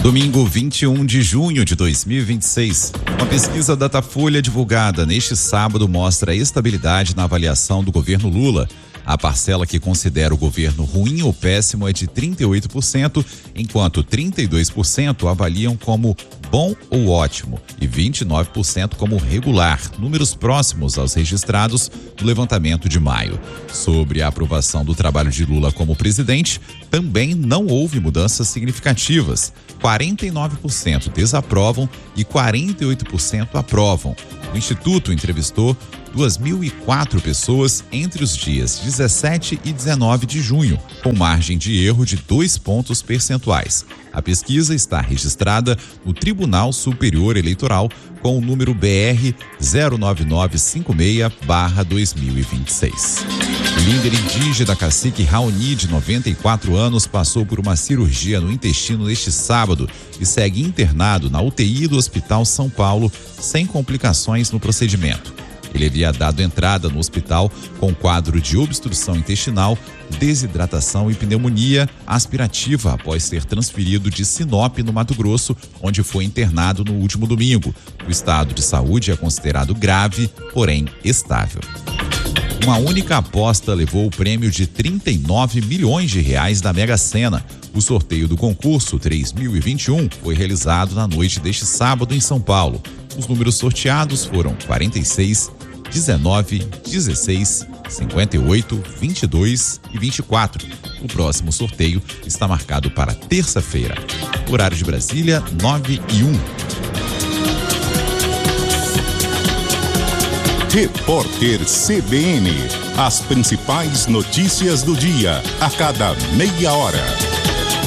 Domingo 21 de junho de 2026. Uma pesquisa Datafolha divulgada neste sábado mostra a estabilidade na avaliação do governo Lula. A parcela que considera o governo ruim ou péssimo é de 38%, enquanto 32% avaliam como bom ou ótimo e 29% como regular, números próximos aos registrados no levantamento de maio. Sobre a aprovação do trabalho de Lula como presidente, também não houve mudanças significativas. 49% desaprovam e 48% aprovam. O Instituto entrevistou 2.004 pessoas entre os dias 17 e 19 de junho, com margem de erro de 2 pontos percentuais. A pesquisa está registrada no Tribunal Superior Eleitoral com o número BR 09956/2026. O líder indígena cacique Raoni, de 94 anos, passou por uma cirurgia no intestino neste sábado e segue internado na UTI do Hospital São Paulo sem complicações no procedimento. Ele havia dado entrada no hospital com quadro de obstrução intestinal, desidratação e pneumonia aspirativa após ser transferido de Sinop, no Mato Grosso, onde foi internado no último domingo. O estado de saúde é considerado grave, porém estável. Uma única aposta levou o prêmio de 39 milhões de reais da Mega Sena. O sorteio do concurso 3021 foi realizado na noite deste sábado em São Paulo. Os números sorteados foram 46, 19, 16, 58, 22 e 24. O próximo sorteio está marcado para terça-feira. Horário de Brasília, 9h01. Repórter CBN. As principais notícias do dia, a cada meia hora.